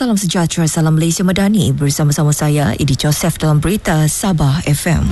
Salam sejahtera, salam Malaysia Madani. Bersama-sama saya, Edi Joseph dalam berita Sabah FM.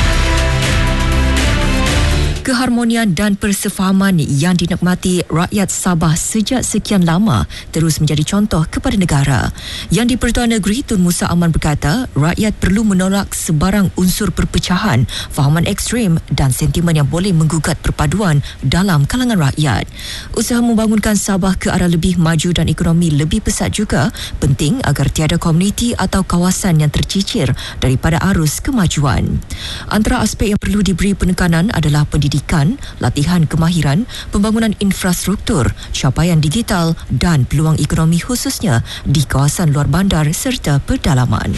Keharmonian dan persefahaman yang dinikmati rakyat Sabah sejak sekian lama terus menjadi contoh kepada negara. Yang di-Pertuan Negeri Tun Musa Aman berkata, rakyat perlu menolak sebarang unsur perpecahan, fahaman ekstrim dan sentimen yang boleh menggugat perpaduan dalam kalangan rakyat. Usaha membangunkan Sabah ke arah lebih maju dan ekonomi lebih pesat juga penting agar tiada komuniti atau kawasan yang tercicir daripada arus kemajuan. Antara aspek yang perlu diberi penekanan adalah pendidikan, latihan kemahiran, pembangunan infrastruktur, capaian digital dan peluang ekonomi khususnya di kawasan luar bandar serta pedalaman.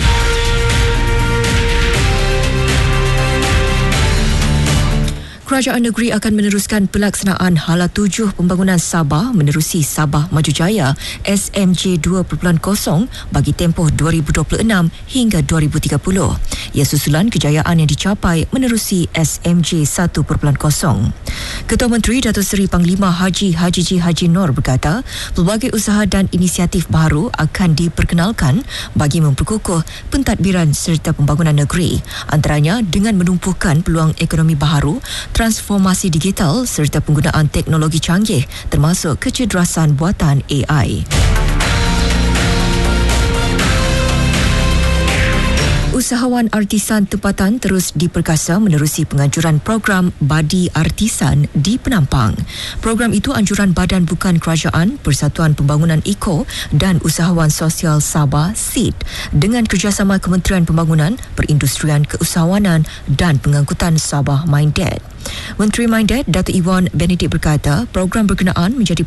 Kerajaan negeri akan meneruskan pelaksanaan Hala 7 pembangunan Sabah menerusi Sabah Maju Jaya SMJ 2.0 bagi tempoh 2026 hingga 2030. Ia susulan kejayaan yang dicapai menerusi SMJ 1.0. Ketua Menteri Datuk Seri Panglima Haji Haji Nur berkata, pelbagai usaha dan inisiatif baru akan diperkenalkan bagi memperkukuh pentadbiran serta pembangunan negeri, antaranya dengan menumpukan peluang ekonomi baharu, transformasi digital serta penggunaan teknologi canggih termasuk kecerdasan buatan AI. Usahawan artisan tempatan terus diperkasa menerusi penganjuran program Badi Artisan di Penampang. Program itu anjuran Badan Bukan Kerajaan, Persatuan Pembangunan Eco dan Usahawan Sosial Sabah SID dengan kerjasama Kementerian Pembangunan, Perindustrian, Keusahawanan dan Pengangkutan Sabah Minded. Menteri Minded Datuk Iwan Benedict berkata, program berkenaan menjadi